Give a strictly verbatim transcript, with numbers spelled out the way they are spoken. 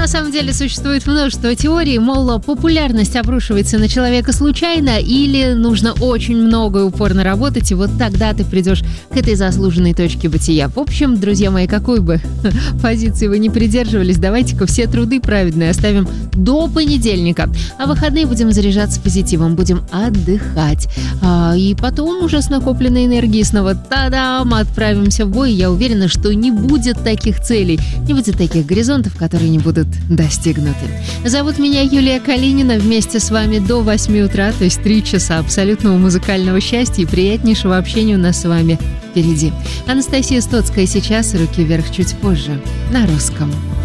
На самом деле существует множество теорий, мол, популярность обрушивается на человека случайно или нужно очень много и упорно работать, и вот тогда ты придешь к этой заслуженной точке бытия. В общем, друзья мои, какой бы позиции вы ни придерживались, давайте-ка все труды праведные оставим до понедельника. А в выходные будем заряжаться позитивом, будем отдыхать. А, и потом уже с накопленной энергией снова та-дам, отправимся в бой. Я уверена, что не будет таких целей, не будет таких горизонтов, которые не будут достигнуты. Зовут меня Юлия Калинина. Вместе с вами до восьми утра, то есть три часа абсолютного музыкального счастья и приятнейшего общения у нас с вами впереди. Анастасия Стоцкая сейчас, руки вверх чуть позже, на русском.